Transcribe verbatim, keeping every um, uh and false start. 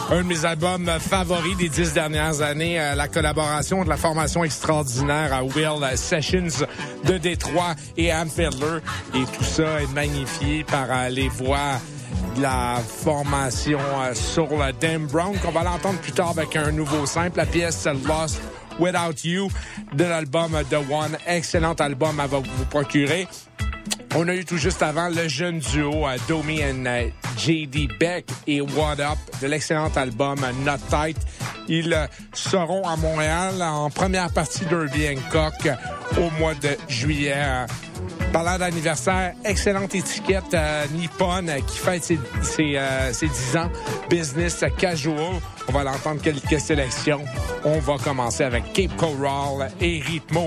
Un de mes albums favoris des dix dernières années, euh, la collaboration de la formation extraordinaire à Will Sessions de Détroit et Am Fiddler. Et tout ça est magnifié par euh, les voix de la formation euh, sur le Dan Brown, qu'on va l'entendre plus tard avec un nouveau simple, la pièce Lost Without You de l'album The One. Excellent album à vous procurer. On a eu tout juste avant le jeune duo uh, Domi and uh, J D Beck et What Up de l'excellent album uh, Not Tight. Ils uh, seront à Montréal en première partie d'Herbie Hancock uh, au mois de juillet. Uh, Parlant d'anniversaire, excellente étiquette uh, Nippon uh, qui fête ses, ses, uh, ses dix ans. Business Casual. On va l'entendre quelques sélections. On va commencer avec Cape Coral et Ritmo.